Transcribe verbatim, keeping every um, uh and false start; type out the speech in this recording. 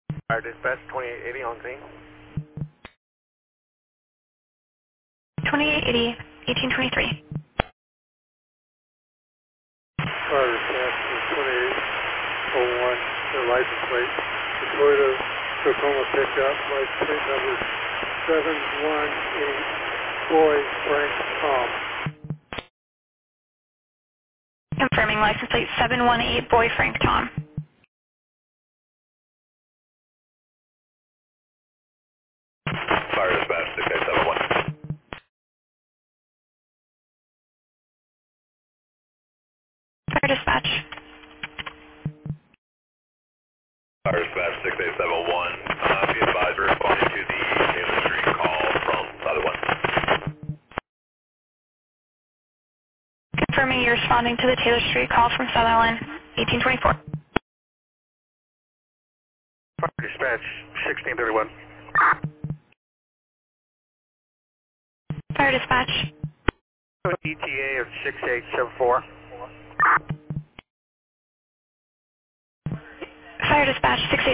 Fire dispatch twenty-eight eighty on scene. twenty-eight eighty, eighteen twenty-three. Fire dispatch is twenty-eight oh one, their license plate. The Toyota Tacoma pickup, license plate number seven one eight, Boy Frank Tom. Confirming license plate seven one eight, Boy Frank Tom. Fire dispatch six eight seven one. Fire dispatch. Fire dispatch six eight seven one. Uh, be advised we're responding to the Taylor Street call from Solid One. Confirming you're responding to the Taylor Street call from Sutherland, eighteen twenty-four. Fire dispatch sixteen thirty-one. Fire dispatch. E T A of six eight seven four. Fire dispatch six eight.